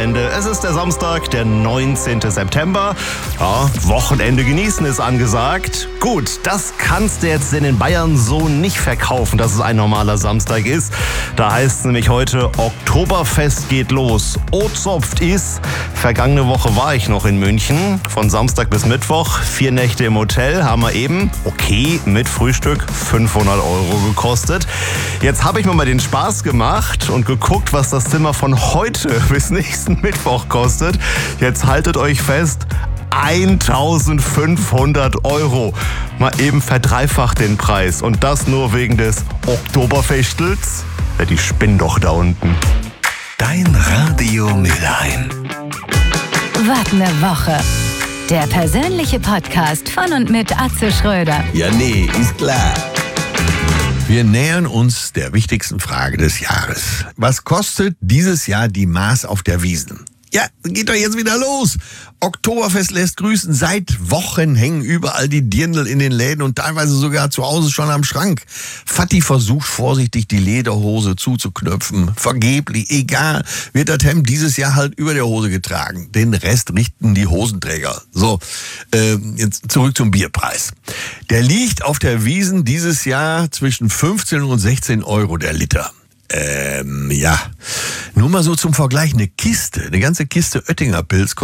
Wochenende. Es ist der Samstag, der 19. September. Ja, Wochenende genießen ist angesagt. Gut, das kannst du jetzt in den Bayern so nicht verkaufen, dass es ein normaler Samstag ist. Da heißt es nämlich heute, Oktoberfest geht los. Ozopft ist. Vergangene Woche war ich noch in München. Von Samstag bis Mittwoch. 4 Nächte im Hotel haben wir eben, okay, mit Frühstück 500 € gekostet. Jetzt habe ich mir mal den Spaß gemacht und geguckt, was das Zimmer von heute bis nächsten Mittwoch kostet. Jetzt haltet euch fest, 1.500 €. Mal eben verdreifacht den Preis. Und das nur wegen des Oktoberfestels. Ja, die spinnen doch da unten. Dein Radio Mülheim. Was ne Woche. Der persönliche Podcast von und mit Atze Schröder. Ja, nee, ist klar. Wir nähern uns der wichtigsten Frage des Jahres. Was kostet dieses Jahr die Maß auf der Wiesn? Ja, geht doch jetzt wieder los. Oktoberfest lässt grüßen. Seit Wochen hängen überall die Dirndl in den Läden und teilweise sogar zu Hause schon am Schrank. Vati versucht vorsichtig die Lederhose zuzuknöpfen. Vergeblich, egal, wird das Hemd dieses Jahr halt über der Hose getragen. Den Rest richten die Hosenträger. So, jetzt zurück zum Bierpreis. Der liegt auf der Wiesn dieses Jahr zwischen 15 und 16 € der Liter. Ja, nur mal so zum Vergleich, eine ganze Kiste Oettinger Pils